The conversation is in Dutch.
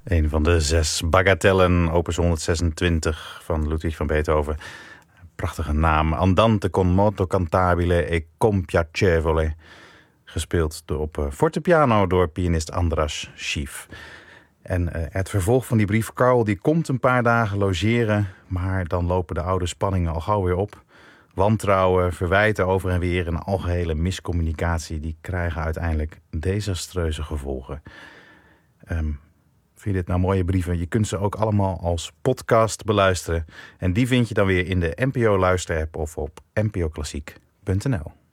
Een van de 6 bagatellen, opus 126 van Ludwig van Beethoven. Prachtige naam. Andante con moto cantabile e compiacevole. Gespeeld op fortepiano door pianist Andras Schief. En het vervolg van die brief, Carl, die komt een paar dagen logeren, maar dan lopen de oude spanningen al gauw weer op. Wantrouwen, verwijten over en weer en algehele miscommunicatie, die krijgen uiteindelijk desastreuze gevolgen. Vind je dit nou mooie brieven? Je kunt ze ook allemaal als podcast beluisteren. En die vind je dan weer in de NPO Luisterapp of op npoklassiek.nl.